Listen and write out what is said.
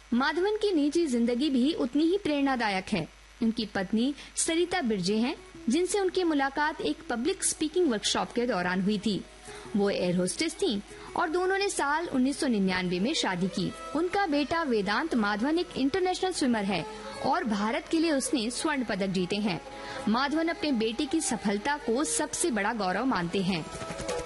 माधवन की निजी जिंदगी भी उतनी ही प्रेरणादायक है। उनकी पत्नी सरिता बिरजे हैं, जिनसे उनकी मुलाकात एक पब्लिक स्पीकिंग वर्कशॉप के दौरान हुई थी। वो एयर होस्टेस थीं और दोनों ने साल 1999 में शादी की। उनका बेटा वेदांत माधवन एक इंटरनेशनल स्विमर है और भारत के लिए उसने स्वर्ण पदक जीते हैं। माधवन अपने बेटे की सफलता को सबसे बड़ा गौरव मानते हैं।